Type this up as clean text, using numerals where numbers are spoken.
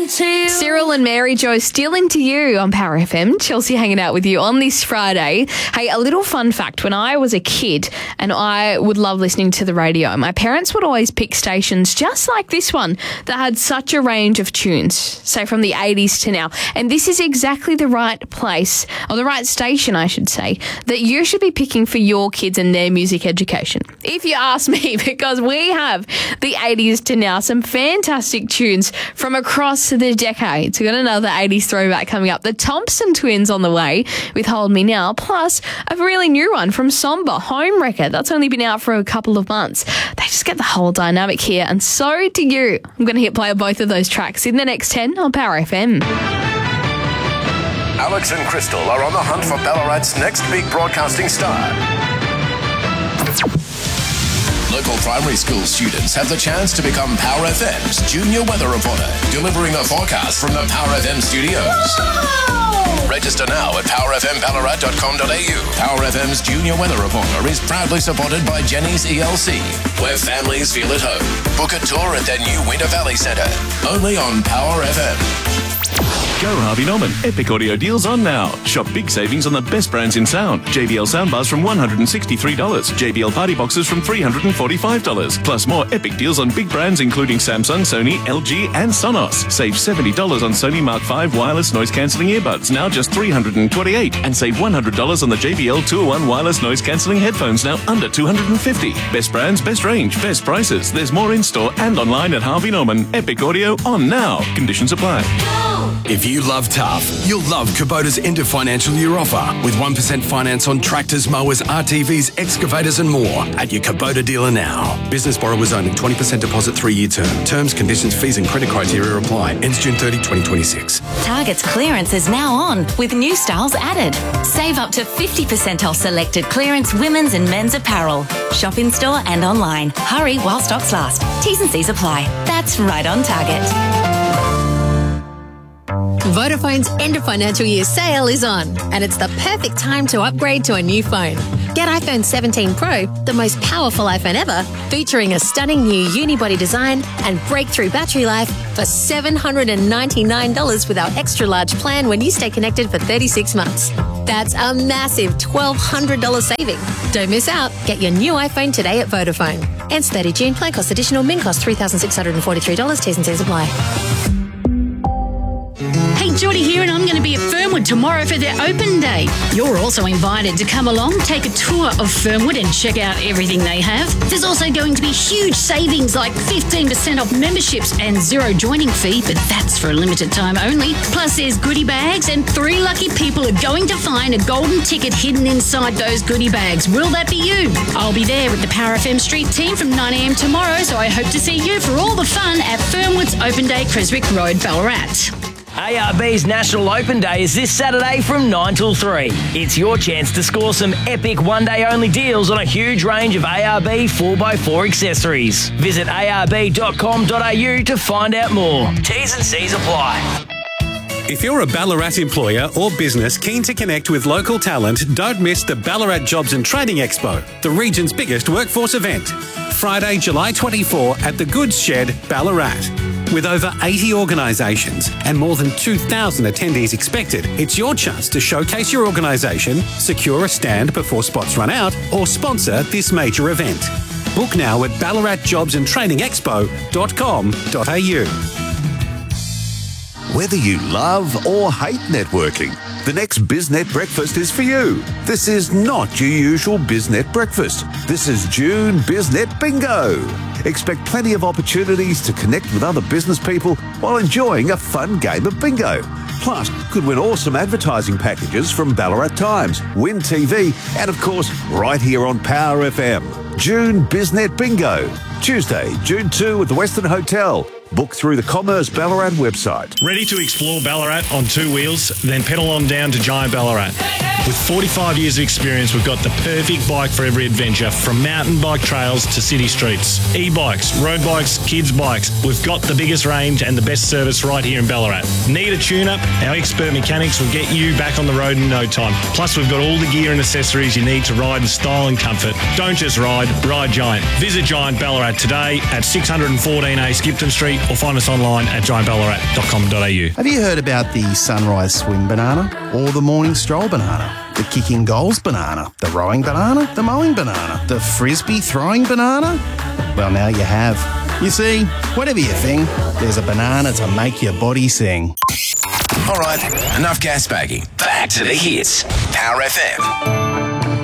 to you. Cyril and Mary Jo still into you on Power FM. Chelsea hanging out with you on this Friday. Hey, a little fun fact. When I was a kid and I would love listening to the radio, my parents would always pick stations just like this one that had such a range of tunes, say from the 80s to now. And this is exactly the right place, or the right station, I should say, that you should be picking for your kids and their music education. If you ask me, because we have the 80s to now, some fantastic tunes from across the decades. We've got another 80s throwback coming up. The Thompson Twins on the way with Hold Me Now, plus a really new one from Somber, Home Wrecker. That's only been out for a couple of months. They just get the whole dynamic here, and so do you. I'm going to hit play of both of those tracks in the next 10 on Power FM. Alex and Crystal are on the hunt for Ballarat's next big broadcasting star. Local primary school students have the chance to become Power FM's junior weather reporter, delivering the forecast from the Power FM studios. Whoa! Register now at powerfmballarat.com.au. Power FM's junior weather reporter is proudly supported by Jenny's ELC, where families feel at home. Book a tour at their new Winter Valley Centre, only on Power FM. Go Harvey Norman. Epic audio deals on now. Shop big savings on the best brands in sound. JBL soundbars from $163. JBL party boxes from $345. Plus more epic deals on big brands including Samsung, Sony, LG and Sonos. Save $70 on Sony Mark V wireless noise cancelling earbuds, now just $328. And save $100 on the JBL 201 wireless noise cancelling headphones, now under $250. Best brands, best range, best prices. There's more in store and online at Harvey Norman. Epic audio on now. Conditions apply. If you love tough, you'll love Kubota's end of financial year offer with 1% finance on tractors, mowers, RTVs, excavators and more at your Kubota dealer now. Business borrowers only. 20% deposit 3-year term. Terms, conditions, fees and credit criteria apply. Ends June 30, 2026. Target's clearance is now on with new styles added. Save up to 50% off selected clearance women's and men's apparel. Shop in store and online. Hurry while stocks last. T's and C's apply. That's right on Target. Vodafone's end of financial year sale is on, and it's the perfect time to upgrade to a new phone. Get iPhone 17 Pro, the most powerful iPhone ever, featuring a stunning new unibody design and breakthrough battery life for $799 with our extra large plan when you stay connected for 36 months. That's a massive $1,200 saving. Don't miss out. Get your new iPhone today at Vodafone. Ends 30 June. Plan cost additional. Min cost $3,643. T's and C's apply. Hey, Geordie here, and I'm going to be at Fernwood tomorrow for their open day. You're also invited to come along, take a tour of Fernwood and check out everything they have. There's also going to be huge savings like 15% off memberships and zero joining fee, but that's for a limited time only. Plus there's goodie bags, and 3 lucky people are going to find a golden ticket hidden inside those goodie bags. Will that be you? I'll be there with the Power FM Street team from 9 a.m. tomorrow, so I hope to see you for all the fun at Fernwood's Open Day, Creswick Road, Ballarat. ARB's National Open Day is this Saturday from 9 till 3. It's your chance to score some epic one-day-only deals on a huge range of ARB 4x4 accessories. Visit arb.com.au to find out more. T's and C's apply. If you're a Ballarat employer or business keen to connect with local talent, don't miss the Ballarat Jobs and Training Expo, the region's biggest workforce event. Friday, July 24 at the Goods Shed, Ballarat. With over 80 organisations and more than 2,000 attendees expected, it's your chance to showcase your organisation, secure a stand before spots run out, or sponsor this major event. Book now at ballaratjobsandtrainingexpo.com.au. Whether you love or hate networking, the next BizNet breakfast is for you. This is not your usual BizNet breakfast. This is June BizNet Bingo. Expect plenty of opportunities to connect with other business people while enjoying a fun game of bingo. Plus, could win awesome advertising packages from Ballarat Times, Win TV, and of course, right here on Power FM. June BizNet Bingo. Tuesday, June 2 at the Western Hotel. Book through the Commerce Ballarat website. Ready to explore Ballarat on 2 wheels? Then pedal on down to Giant Ballarat. With 45 years of experience, we've got the perfect bike for every adventure, from mountain bike trails to city streets. E-bikes, road bikes, kids' bikes. We've got the biggest range and the best service right here in Ballarat. Need a tune-up? Our expert mechanics will get you back on the road in no time. Plus, we've got all the gear and accessories you need to ride in style and comfort. Don't just ride, ride Giant. Visit Giant Ballarat today at 614A Skipton Street or find us online at giantballarat.com.au. Have you heard about the sunrise swing banana or the morning stroll banana? The kicking goals banana, the rowing banana, the mowing banana, the frisbee throwing banana? Well, now you have. You see, whatever you think, there's a banana to make your body sing. All right, enough gas bagging. Back to the hits. Power FM.